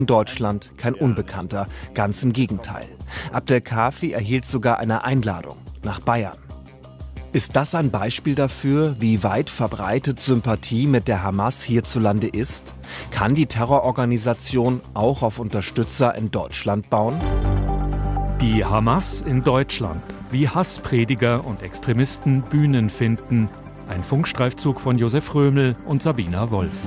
In Deutschland kein Unbekannter, ganz im Gegenteil. Abdelkafi erhielt sogar eine Einladung nach Bayern. Ist das ein Beispiel dafür, wie weit verbreitet Sympathie mit der Hamas hierzulande ist? Kann die Terrororganisation auch auf Unterstützer in Deutschland bauen? Die Hamas in Deutschland. Wie Hassprediger und Extremisten Bühnen finden. Ein Funkstreifzug von Josef Römel und Sabina Wolf.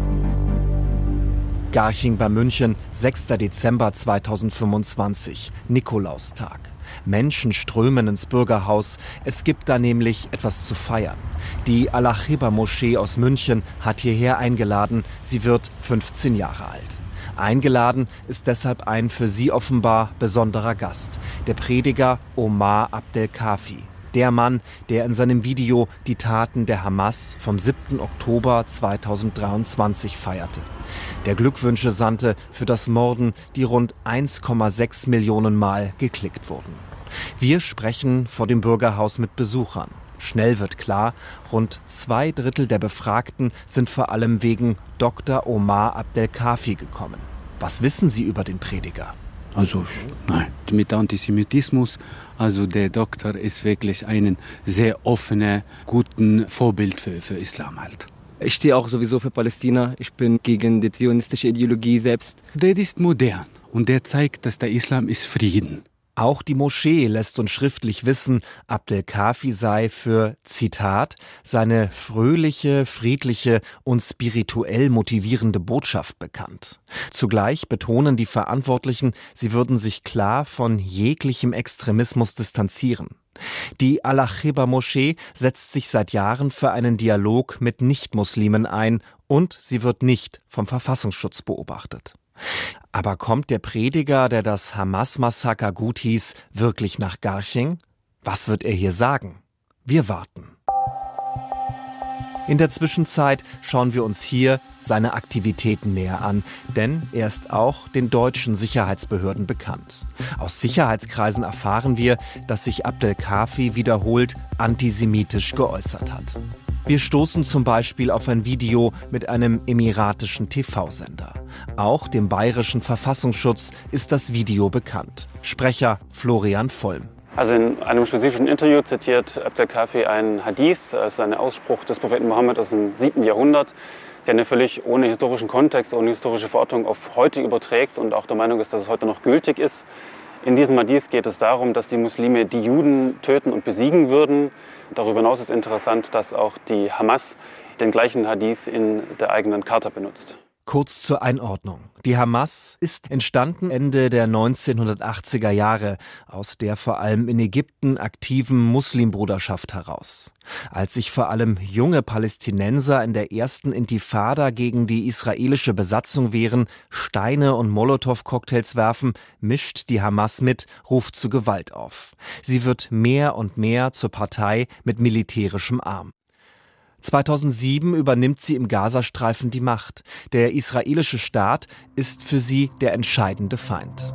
Garching bei München, 6. Dezember 2025, Nikolaustag. Menschen strömen ins Bürgerhaus. Es gibt da nämlich etwas zu feiern. Die Al-Achiba-Moschee aus München hat hierher eingeladen. Sie wird 15 Jahre alt. Eingeladen ist deshalb ein für sie offenbar besonderer Gast, der Prediger Omar Abdelkafi. Der Mann, der in seinem Video die Taten der Hamas vom 7. Oktober 2023 feierte. Der Glückwünsche sandte für das Morden, die rund 1,6 Millionen Mal geklickt wurden. Wir sprechen vor dem Bürgerhaus mit Besuchern. Schnell wird klar, rund 2/3 der Befragten sind vor allem wegen Dr. Omar Abdelkafi gekommen. Was wissen Sie über den Prediger? Also nein, mit Antisemitismus, also der Doktor ist wirklich ein sehr offener, guten Vorbild für Islam halt. Ich stehe auch sowieso für Palästina, ich bin gegen die zionistische Ideologie selbst. Der ist modern und der zeigt, dass der Islam ist Frieden. Auch die Moschee lässt uns schriftlich wissen, Abdelkafi sei für, Zitat, seine fröhliche, friedliche und spirituell motivierende Botschaft bekannt. Zugleich betonen die Verantwortlichen, sie würden sich klar von jeglichem Extremismus distanzieren. Die Al-Achiba-Moschee setzt sich seit Jahren für einen Dialog mit Nichtmuslimen ein und sie wird nicht vom Verfassungsschutz beobachtet. Aber kommt der Prediger, der das Hamas-Massaker gut hieß, wirklich nach Garching? Was wird er hier sagen? Wir warten. In der Zwischenzeit schauen wir uns hier seine Aktivitäten näher an, denn er ist auch den deutschen Sicherheitsbehörden bekannt. Aus Sicherheitskreisen erfahren wir, dass sich Abdelkafi wiederholt antisemitisch geäußert hat. Wir stoßen zum Beispiel auf ein Video mit einem emiratischen TV-Sender. Auch dem bayerischen Verfassungsschutz ist das Video bekannt. Sprecher Florian Vollm. Also in einem spezifischen Interview zitiert Abdelkafi einen Hadith, also einen Ausspruch des Propheten Mohammed aus dem 7. Jahrhundert, den er völlig ohne historischen Kontext, ohne historische Verortung auf heute überträgt und auch der Meinung ist, dass es heute noch gültig ist. In diesem Hadith geht es darum, dass die Muslime die Juden töten und besiegen würden. Darüber hinaus ist interessant, dass auch die Hamas den gleichen Hadith in der eigenen Charta benutzt. Kurz zur Einordnung. Die Hamas ist entstanden Ende der 1980er Jahre aus der vor allem in Ägypten aktiven Muslimbruderschaft heraus. Als sich vor allem junge Palästinenser in der ersten Intifada gegen die israelische Besatzung wehren, Steine und Molotow-Cocktails werfen, mischt die Hamas mit, ruft zu Gewalt auf. Sie wird mehr und mehr zur Partei mit militärischem Arm. 2007 übernimmt sie im Gazastreifen die Macht. Der israelische Staat ist für sie der entscheidende Feind.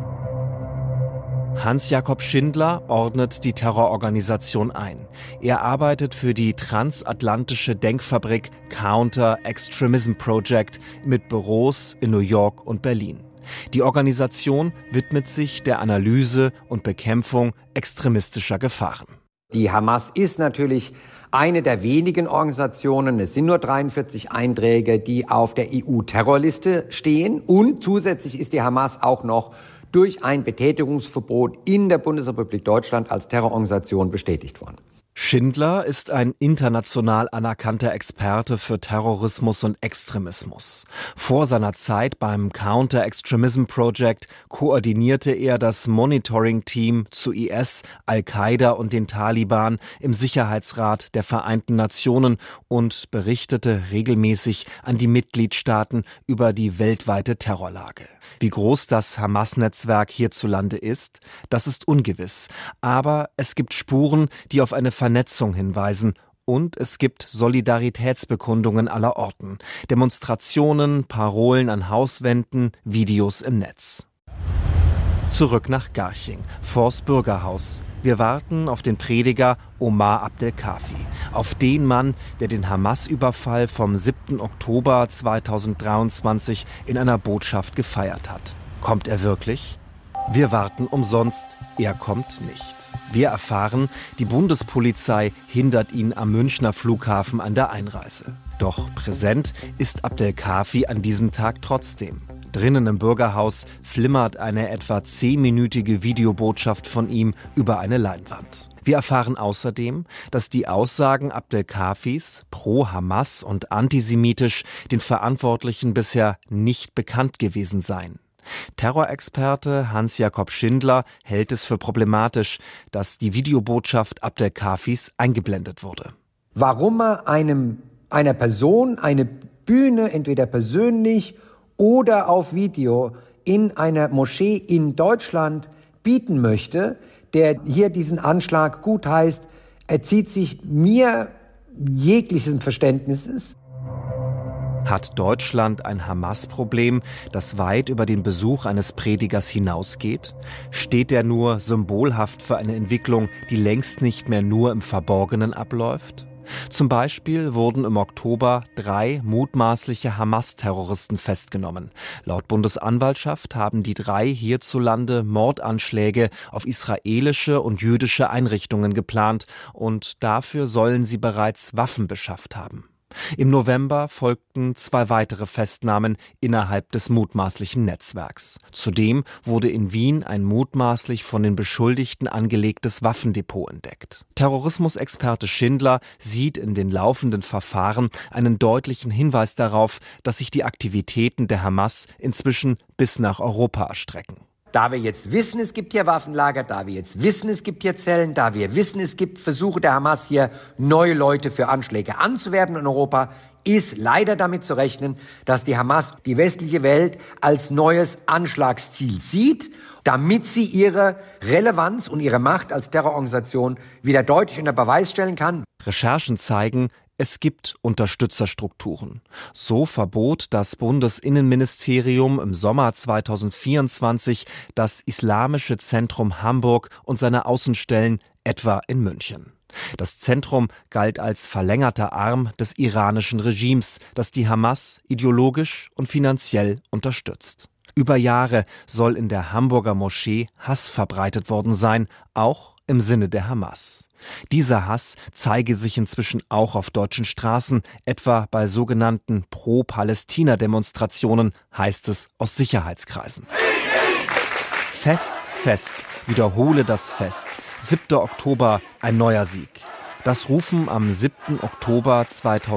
Hans-Jakob Schindler ordnet die Terrororganisation ein. Er arbeitet für die transatlantische Denkfabrik Counter Extremism Project mit Büros in New York und Berlin. Die Organisation widmet sich der Analyse und Bekämpfung extremistischer Gefahren. Die Hamas ist natürlich eine der wenigen Organisationen, es sind nur 43 Einträge, die auf der EU-Terrorliste stehen. Und zusätzlich ist die Hamas auch noch durch ein Betätigungsverbot in der Bundesrepublik Deutschland als Terrororganisation bestätigt worden. Schindler ist ein international anerkannter Experte für Terrorismus und Extremismus. Vor seiner Zeit beim Counter Extremism Project koordinierte er das Monitoring-Team zu IS, Al-Qaida und den Taliban im Sicherheitsrat der Vereinten Nationen und berichtete regelmäßig an die Mitgliedstaaten über die weltweite Terrorlage. Wie groß das Hamas-Netzwerk hierzulande ist, das ist ungewiss. Aber es gibt Spuren, die auf eine Vernetzung hinweisen. Und es gibt Solidaritätsbekundungen aller Orten. Demonstrationen, Parolen an Hauswänden, Videos im Netz. Zurück nach Garching, vors Bürgerhaus. Wir warten auf den Prediger Omar Abdelkafi, auf den Mann, der den Hamas-Überfall vom 7. Oktober 2023 in einer Botschaft gefeiert hat. Kommt er wirklich? Wir warten umsonst, er kommt nicht. Wir erfahren, die Bundespolizei hindert ihn am Münchner Flughafen an der Einreise. Doch präsent ist Abdelkafi an diesem Tag trotzdem. Drinnen im Bürgerhaus flimmert eine etwa 10-minütige Videobotschaft von ihm über eine Leinwand. Wir erfahren außerdem, dass die Aussagen Abdelkafis pro Hamas und antisemitisch den Verantwortlichen bisher nicht bekannt gewesen seien. Terrorexperte Hans-Jakob Schindler hält es für problematisch, dass die Videobotschaft Abdelkafis eingeblendet wurde. Warum er einer Person eine Bühne entweder persönlich oder auf Video in einer Moschee in Deutschland bieten möchte, der hier diesen Anschlag gutheißt, erzieht sich mir jeglichen Verständnisses. Hat Deutschland ein Hamas-Problem, das weit über den Besuch eines Predigers hinausgeht? Steht er nur symbolhaft für eine Entwicklung, die längst nicht mehr nur im Verborgenen abläuft? Zum Beispiel wurden im Oktober 3 mutmaßliche Hamas-Terroristen festgenommen. Laut Bundesanwaltschaft haben die 3 hierzulande Mordanschläge auf israelische und jüdische Einrichtungen geplant und dafür sollen sie bereits Waffen beschafft haben. Im November folgten 2 weitere Festnahmen innerhalb des mutmaßlichen Netzwerks. Zudem wurde in Wien ein mutmaßlich von den Beschuldigten angelegtes Waffendepot entdeckt. Terrorismusexperte Schindler sieht in den laufenden Verfahren einen deutlichen Hinweis darauf, dass sich die Aktivitäten der Hamas inzwischen bis nach Europa erstrecken. Da wir jetzt wissen, es gibt hier Waffenlager, da wir jetzt wissen, es gibt hier Zellen, da wir wissen, es gibt Versuche der Hamas hier neue Leute für Anschläge anzuwerben in Europa, ist leider damit zu rechnen, dass die Hamas die westliche Welt als neues Anschlagsziel sieht, damit sie ihre Relevanz und ihre Macht als Terrororganisation wieder deutlich unter Beweis stellen kann. Recherchen zeigen, es gibt Unterstützerstrukturen. So verbot das Bundesinnenministerium im Sommer 2024 das Islamische Zentrum Hamburg und seine Außenstellen etwa in München. Das Zentrum galt als verlängerter Arm des iranischen Regimes, das die Hamas ideologisch und finanziell unterstützt. Über Jahre soll in der Hamburger Moschee Hass verbreitet worden sein, auch im Sinne der Hamas. Dieser Hass zeige sich inzwischen auch auf deutschen Straßen, etwa bei sogenannten Pro-Palästina-Demonstrationen, heißt es aus Sicherheitskreisen. Fest, fest, wiederhole das Fest. 7. Oktober, ein neuer Sieg. Das rufen am 7. Oktober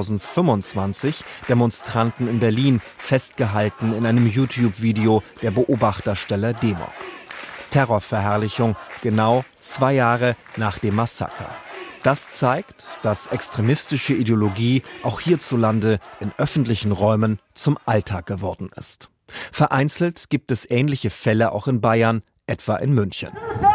2025 Demonstranten in Berlin, festgehalten in einem YouTube-Video der Beobachterstelle Demok. Terrorverherrlichung, genau 2 Jahre nach dem Massaker. Das zeigt, dass extremistische Ideologie auch hierzulande in öffentlichen Räumen zum Alltag geworden ist. Vereinzelt gibt es ähnliche Fälle auch in Bayern, etwa in München.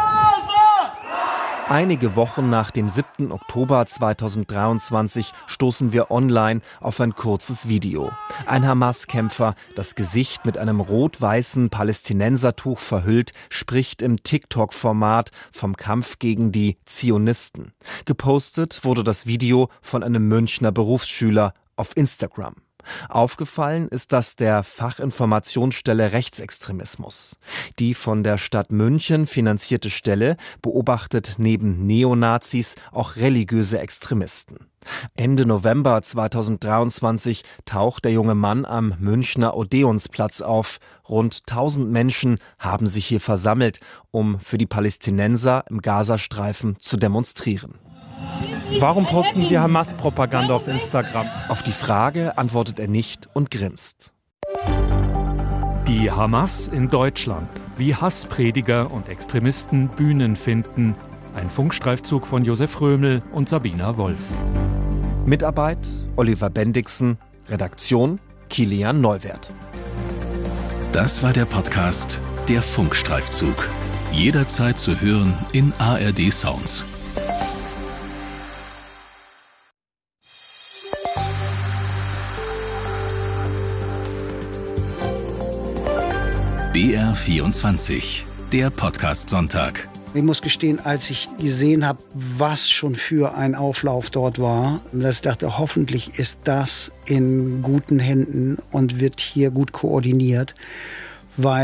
Einige Wochen nach dem 7. Oktober 2023 stoßen wir online auf ein kurzes Video. Ein Hamas-Kämpfer, das Gesicht mit einem rot-weißen Palästinensertuch verhüllt, spricht im TikTok-Format vom Kampf gegen die Zionisten. Gepostet wurde das Video von einem Münchner Berufsschüler auf Instagram. Aufgefallen ist das der Fachinformationsstelle Rechtsextremismus. Die von der Stadt München finanzierte Stelle beobachtet neben Neonazis auch religiöse Extremisten. Ende November 2023 taucht der junge Mann am Münchner Odeonsplatz auf. Rund 1000 Menschen haben sich hier versammelt, um für die Palästinenser im Gazastreifen zu demonstrieren. Warum posten Sie Hamas-Propaganda auf Instagram? Auf die Frage antwortet er nicht und grinst. Die Hamas in Deutschland. Wie Hassprediger und Extremisten Bühnen finden. Ein Funkstreifzug von Josef Römel und Sabina Wolf. Mitarbeit Oliver Bendixen, Redaktion Kilian Neuwert. Das war der Podcast Der Funkstreifzug. Jederzeit zu hören in ARD Sounds. BR24, der Podcast Sonntag. Ich muss gestehen, als ich gesehen habe, was schon für ein Auflauf dort war, dass ich dachte, hoffentlich ist das in guten Händen und wird hier gut koordiniert. Weil